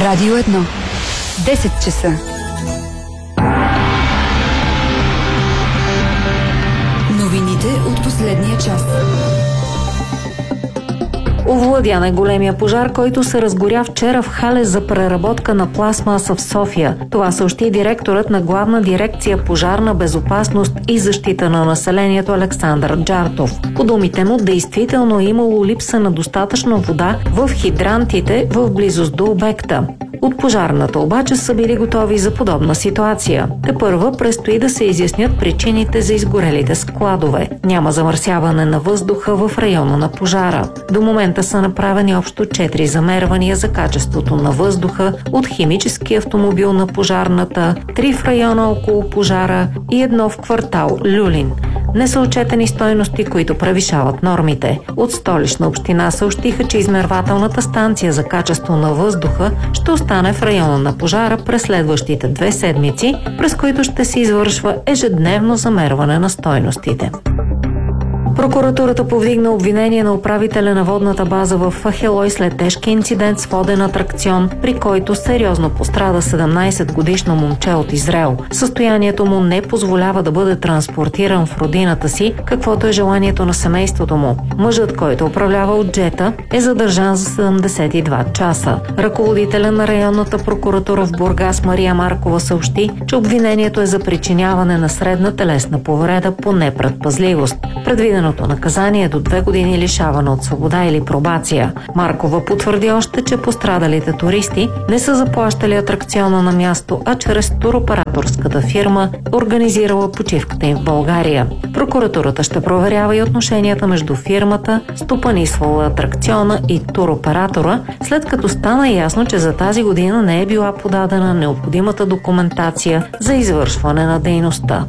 Радио 1. 10 часа. Новините от последния час. Овладян е големия пожар, който се разгоря вчера в хале за преработка на пластмаса в София. Това съобщи директорът на Главна дирекция пожарна безопасност и защита на населението Александър Джартов. По думите му, действително е имало липса на достатъчно вода в хидрантите в близост до обекта. От пожарната обаче са били готови за подобна ситуация. Тепърва предстои да се изяснят причините за изгорелите складове. Няма замърсяване на въздуха в района на пожара. До момента са направени общо 4 замервания за качеството на въздуха от химически автомобил на пожарната, 3 в района около пожара и 1 в квартал Люлин. Не са отчетени стойности, които превишават нормите. От Столична община съобщиха, че измервателната станция за качество на въздуха ще остане в района на пожара през следващите 2 седмици, през които ще се извършва ежедневно замерване на стойностите. Прокуратурата повдигна обвинение на управителя на водната база в Ахелой след тежки инцидент с воден атракцион, при който сериозно пострада 17-годишно момче от Израел. Състоянието му не позволява да бъде транспортиран в родината си, каквото е желанието на семейството му. Мъжът, който управлява от джета, е задържан за 72 часа. Ръководителя на районната прокуратура в Бургас Мария Маркова съобщи, че обвинението е за причиняване на средна телесна повреда по непредпазливост. Предвиденото наказание е до 2 години лишаване от свобода или пробация. Маркова потвърди още, че пострадалите туристи не са заплащали атракциона на място, а чрез туроператорската фирма, организирала почивката им в България. Прокуратурата ще проверява и отношенията между фирмата, стопанисвала атракциона и туроператора, след като стана ясно, че за тази година не е била подадена необходимата документация за извършване на дейността.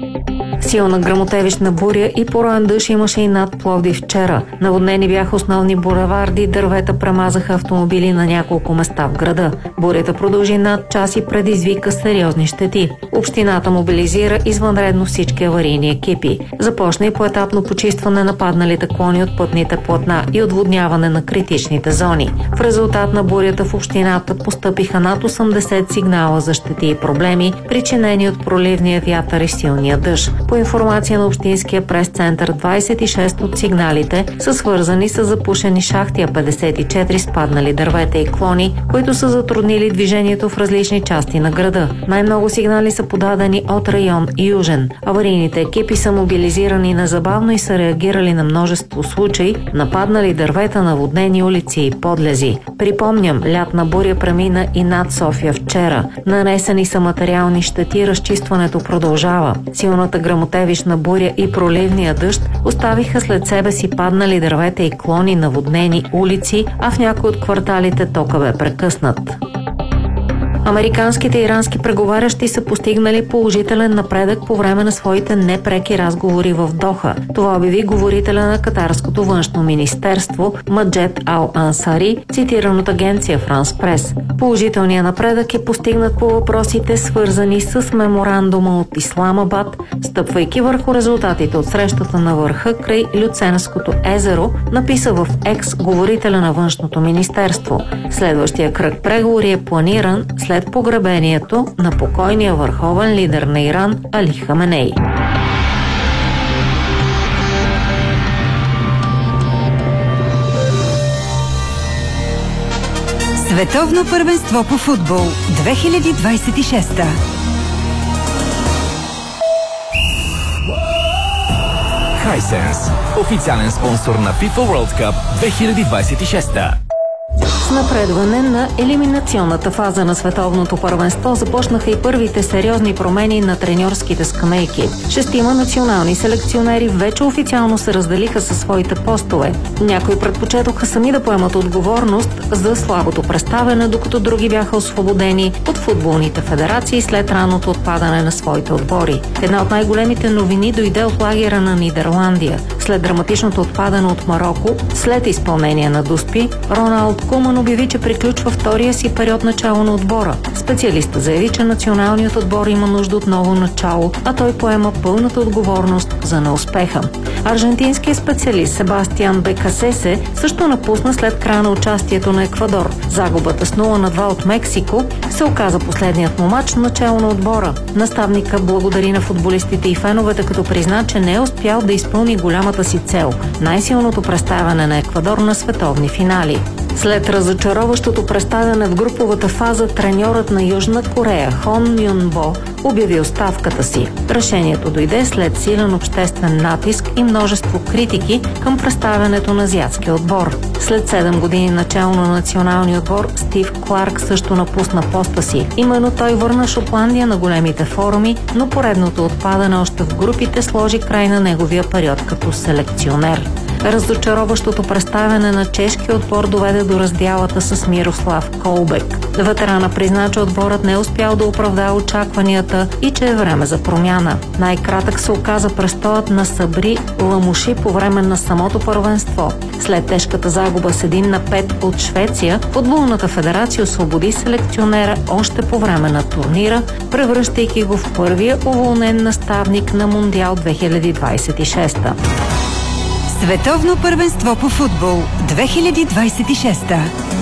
Силна гръмотевична буря и пороен дъжд имаше и над Пловдив вчера. Наводнени бяха основни булеварди, дървета премазаха автомобили на няколко места в града. Бурята продължи над час и предизвика сериозни щети. Общината мобилизира извънредно всички аварийни екипи. Започна и поетапно почистване на падналите клони от пътните платна и отводняване на критичните зони. В резултат на бурята в общината постъпиха над 80 сигнала за щети и проблеми, причинени от проливния вятър и силния дъжд. По информация на Общинския прес-център, 26 от сигналите са свързани с запушени шахти, а 54 спаднали дървета и клони, които са затруднили движението в различни части на града. Най-много сигнали са подадени от район Южен. Аварийните екипи са мобилизирани незабавно и са реагирали на множество случаи на паднали дървета, наводнени улици и подлези. Припомням, лятна буря премина и над София вчера. Нанесени са материални щети, разчистването продължава. Силната гръмотевична буря и проливния дъжд оставиха след себе си паднали дървета и клони, наводнени улици, а в някои от кварталите тока бе прекъснат. Американските и ирански преговарящи са постигнали положителен напредък по време на своите непреки разговори в Доха. Това обяви говорителя на катарското външно министерство Маджед Ал Ансари, цитиран от агенция Франс Прес. Положителният напредък е постигнат по въпросите, свързани с меморандума от Исламабад, стъпвайки върху резултатите от срещата на върха край Люценското езеро, написа в Екс говорителя на външното министерство. Следващия кръг преговори е планиран след погребението на покойния върховен лидер на Иран Али Хаменей. Световно първенство по футбол 2026. Hisense, официален спонсор на FIFA World Cup 2026. С напредване на елиминационната фаза на световното първенство започнаха и първите сериозни промени на треньорските скамейки. 6 национални селекционери вече официално се разделиха със своите постове. Някои предпочетоха сами да поемат отговорност за слабото представяне, докато други бяха освободени от футболните федерации след ранното отпадане на своите отбори. Една от най-големите новини дойде от лагера на Нидерландия. След драматичното отпадане от Мароко, след изпълнение на Дуспи, Роналд Куман Симеон обяви, че приключва втория си период начало на отбора. Специалистът заяви, че националният отбор има нужда от ново начало, а той поема пълната отговорност за неуспеха. Аржентинският специалист Себастиан Бекасесе също напусна след края на участието на Еквадор. Загубата с 0-2 от Мексико се оказа последният му мач начало на отбора. Наставника благодари на футболистите и феновете, като призна, че не е успял да изпълни голямата си цел – най-силното представяне на Еквадор на световни финали. След разочароващото представяне в груповата фаза, треньорът на Южна Корея Хон Мюн Бо обяви оставката си. Решението дойде след силен обществен натиск и множество критики към представянето на азиатския отбор. След 7 години начало на националния отбор, Стив Кларк също напусна поста си. Именно той върна Шотландия на големите форуми, но поредното отпадане още в групите сложи край на неговия период като селекционер. Разочароващото представяне на чешкия отбор доведе до раздялата с Мирослав Колбек. Ветерана призна, че отборът не е успял да оправдае очакванията и че е време за промяна. Най-кратък се оказа престоят на Сабри Ламуши по време на самото първенство. След тежката загуба с 1-5 от Швеция, Футболната федерация освободи селекционера още по време на турнира, превръщайки го в първия уволнен наставник на Мондиал 2026. Световно първенство по футбол 2026.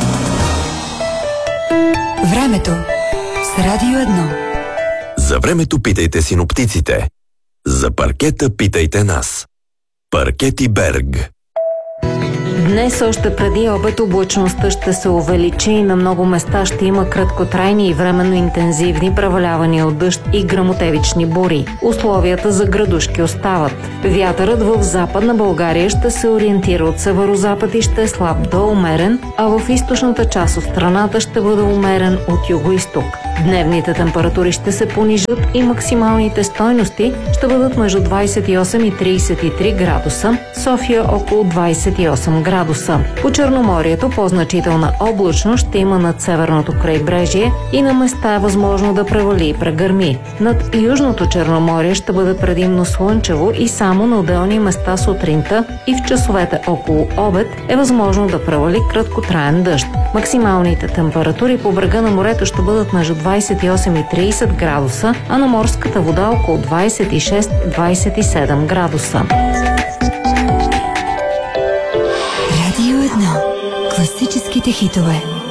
Времето с Радио 1. За времето питайте синоптиците. За паркета питайте нас. Паркети Берг. Днес още преди обед облачността ще се увеличи и на много места ще има краткотрайни и временно интензивни превалявания от дъжд и гръмотевични бури. Условията за градушки остават. Вятърът в Западна България ще се ориентира от северозапад и ще е слаб до умерен, а в източната част от страната ще бъде умерен от югоизток. Дневните температури ще се понижат и максималните стойности ще бъдат между 28 и 33 градуса, София около 28 градуса. По Черноморието по-значителна облачност ще има над северното крайбрежие и на места е възможно да превали и прегърми. Над Южното Черноморие ще бъде предимно слънчево и само на отделни места сутринта и в часовете около обед е възможно да превали краткотраен дъжд. Максималните температури по брега на морето ще бъдат между 28 и 30 градуса, а на морската вода около 26-27 градуса. Радио 1. Класическите хитове.